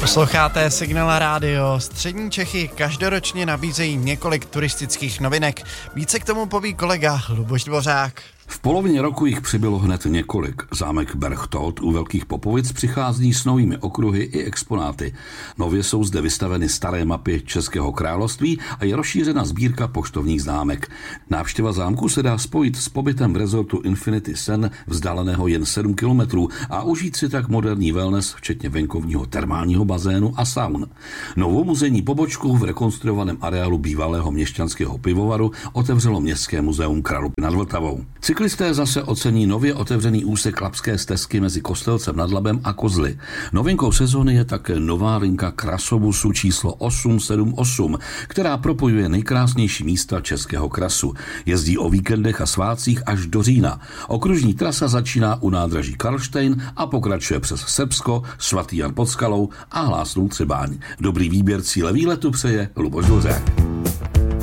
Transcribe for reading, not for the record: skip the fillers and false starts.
Posloucháte Signál Rádio. Střední Čechy každoročně nabízejí několik turistických novinek. Více k tomu poví kolega Luboš Dvořák. V polovině roku jich přibylo hned několik. Zámek Berchtold u Velkých Popovic přichází s novými okruhy i exponáty. Nově jsou zde vystaveny staré mapy Českého království a je rozšířena sbírka poštovních známek. Návštěva zámku se dá spojit s pobytem v rezortu Infinity Sen, vzdáleného jen 7 kilometrů, a užít si tak moderní wellness, včetně venkovního termálního bazénu a saun. Novou muzejní pobočku v rekonstruovaném areálu bývalého měšťanského pivovaru otevřelo Městské muzeum Kralupy nad Vltavou. Cyklisté zase ocení nově otevřený úsek Labské stezky mezi Kostelcem nad Labem a Kozly. Novinkou sezóny je také nová linka krasobusu číslo 878, která propojuje nejkrásnější místa Českého krasu. Jezdí o víkendech a svátcích až do října. Okružní trasa začíná u nádraží Karlštejn a pokračuje přes Srbsko, Svatý Jan pod Skalou a Hlásnou Třebáň. Dobrý výběr cíle výletu přeje Luboš Dvořák.